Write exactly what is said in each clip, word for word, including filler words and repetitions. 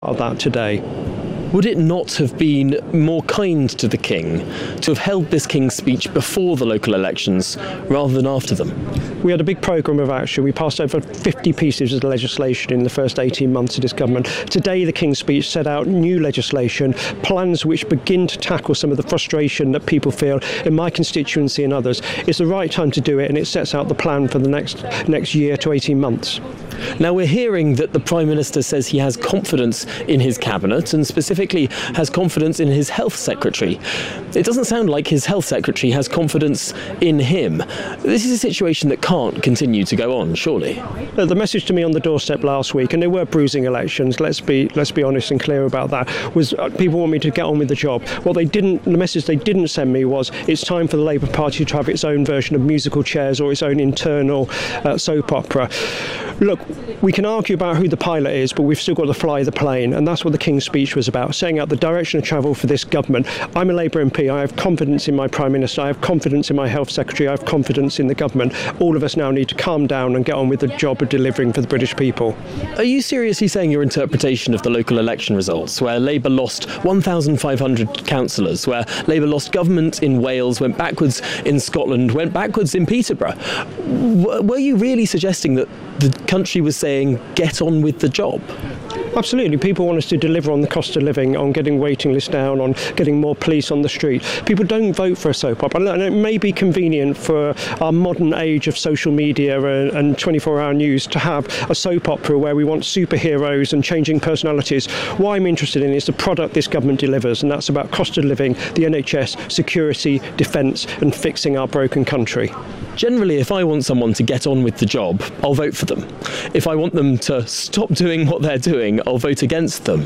of that today. Would it not have been more kind to the King to have held this King's speech before the local elections rather than after them? We had a big programme of action. We passed over fifty pieces of legislation in the first eighteen months of this government. Today, the King's speech set out new legislation, plans which begin to tackle some of the frustration that people feel in my constituency and others. It's the right time to do it, and it sets out the plan for the next next year to eighteen months. Now, we're hearing that the Prime Minister says he has confidence in his cabinet and specifically has confidence in his Health Secretary. It doesn't sound like his Health Secretary has confidence in him. This is a situation that can't continue to go on, surely. The message to me on the doorstep last week, and they were bruising elections, let's be let's be honest and clear about that, was uh, people want me to get on with the job. What they didn't, the message they didn't send me was it's time for the Labour Party to have its own version of musical chairs or its own internal uh, soap opera. Look, we can argue about who the pilot is, but we've still got to fly the plane, and that's what the King's speech was about, setting out the direction of travel for this government. I'm a Labour M P. I have confidence in my Prime Minister. I have confidence in my Health Secretary. I have confidence in the government. All of us now need to calm down and get on with the job of delivering for the British people. Are you seriously saying your interpretation of the local election results, where Labour lost one thousand five hundred councillors, where Labour lost government in Wales, went backwards in Scotland, went backwards in Peterborough, w- were you really suggesting that the country was saying, get on with the job? Absolutely. People want us to deliver on the cost of living, on getting waiting lists down, on getting more police on the street. People don't vote for a soap opera. And it may be convenient for our modern age of social media and twenty-four hour news to have a soap opera where we want superheroes and changing personalities. What I'm interested in is the product this government delivers, and that's about cost of living, the N H S, security, defence, and fixing our broken country. Generally, if I want someone to get on with the job, I'll vote for them. If I want them to stop doing what they're doing, I'll vote against them.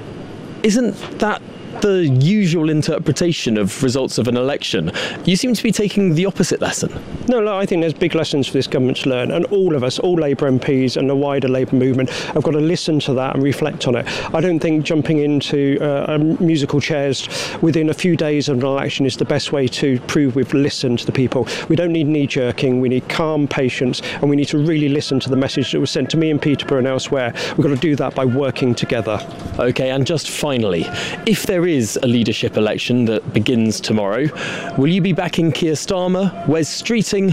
Isn't that the usual interpretation of results of an election? You seem to be taking the opposite lesson. No, no, I think there's big lessons for this government to learn, and all of us, all Labour M Ps and the wider Labour movement, have got to listen to that and reflect on it. I don't think jumping into uh, musical chairs within a few days of an election is the best way to prove we've listened to the people. We don't need knee-jerking, we need calm patience, and we need to really listen to the message that was sent to me in Peterborough and elsewhere. We've got to do that by working together. OK, and just finally, if there is a leadership election that begins tomorrow, will you be backing Keir Starmer, Wes Streeting,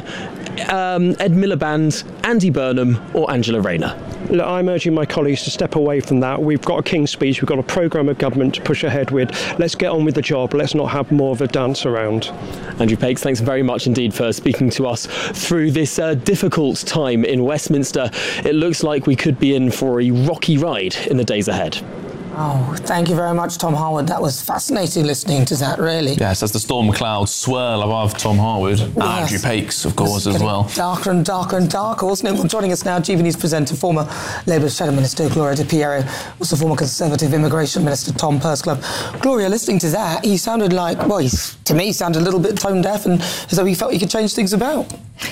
um, Ed Miliband, Andy Burnham or Angela Rayner? Look, I'm urging my colleagues to step away from that. We've got a King's speech, we've got a programme of government to push ahead with. Let's get on with the job, let's not have more of a dance around. Andrew Pakes, thanks very much indeed for speaking to us through this uh, difficult time in Westminster. It looks like we could be in for a rocky ride in the days ahead. Oh, thank you very much, Tom Harwood. That was fascinating listening to that, really. Yes, as the storm clouds swirl above Tom Harwood, yes. And Andrew Pakes, of course, as well. Darker and darker and darker, wasn't it? Well, joining us now, G B News presenter, former Labour Shadow Minister Gloria De Piero, also former Conservative Immigration Minister Tom Pursglove. Gloria, listening to that, he sounded like, well, he's, to me, he sounded a little bit tone deaf, and as though he felt he could change things about.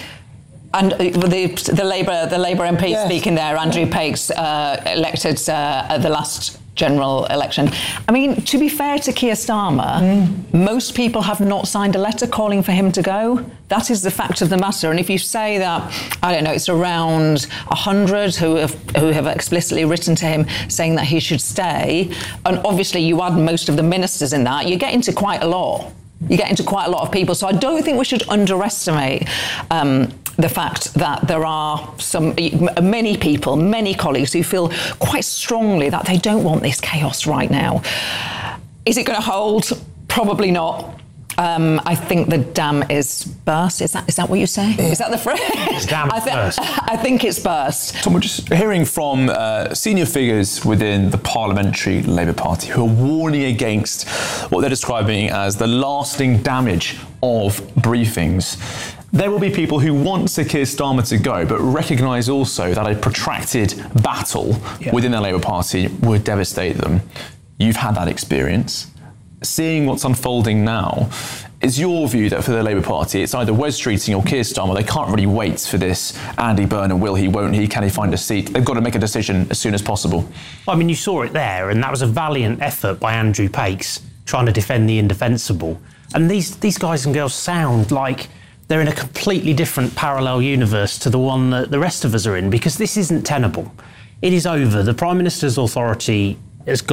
And the, the Labour the Labour M P yes. speaking there, Andrew Pakes, uh, elected uh, at the last general election. I mean, to be fair to Keir Starmer, mm. most people have not signed a letter calling for him to go. That is the fact of the matter. And if you say that, I don't know, it's around one hundred who have who have explicitly written to him saying that he should stay, and obviously you add most of the ministers in that, you get into quite a lot. You get into quite a lot of people. So I don't think we should underestimate um, the fact that there are some many people, many colleagues who feel quite strongly that they don't want this chaos right now. Is it going to hold? Probably not. Um, I think the dam is burst. Is that is that what you say? Yeah. Is that the phrase? The dam is burst. I think it's burst. Tom, we're just hearing from uh, senior figures within the Parliamentary Labour Party who are warning against what they're describing as the lasting damage of briefings. There will be people who want Sir Keir Starmer to go, but recognise also that a protracted battle yeah. within the Labour Party would devastate them. You've had that experience. Seeing what's unfolding now, is your view that for the Labour Party, it's either Wes Streeting or Keir Starmer? They can't really wait for this Andy Burnham, will he, won't he, can he find a seat? They've got to make a decision as soon as possible. I mean, you saw it there, and that was a valiant effort by Andrew Pakes trying to defend the indefensible. And these, these guys and girls sound like they're in a completely different parallel universe to the one that the rest of us are in, because this isn't tenable. It is over. The Prime Minister's authority has